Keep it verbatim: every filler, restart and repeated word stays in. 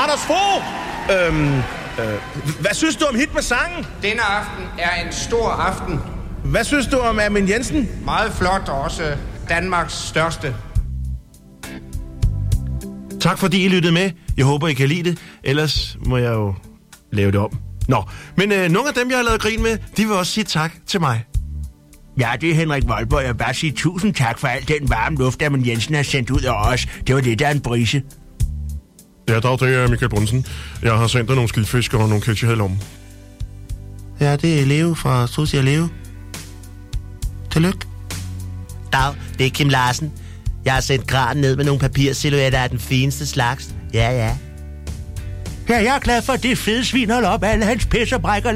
Anders Fogh! Øhm, øh, hvad synes du om Hit med sangen? Denne aften er en stor aften. Hvad synes du om Amin Jensen? Meget flot, og også Danmarks største. Tak fordi I lyttede med. Jeg håber, I kan lide det. Ellers må jeg jo lave det om. Nå, men øh, nogle af dem, jeg har lavet grin med, de vil også sige tak til mig. Ja, det er Henrik Voldborg. Jeg vil bare sige tusind tak for al den varme luft, Amin Jensen har sendt ud af os. Det var det, der er en brise. Ja, dag, det er Michael Brunsen. Jeg har sendt dig nogle skildfisk og nogle kiks i lommen. Ja, det er Leo fra Sushi og Leo. Tillykke. Dag, det er Kim Larsen. Jeg har sendt granen ned med nogle papirsilhuetter af den fineste slags. Ja, ja. Ja, jeg er glad for, at det fede svin holder op alle hans pis og brækker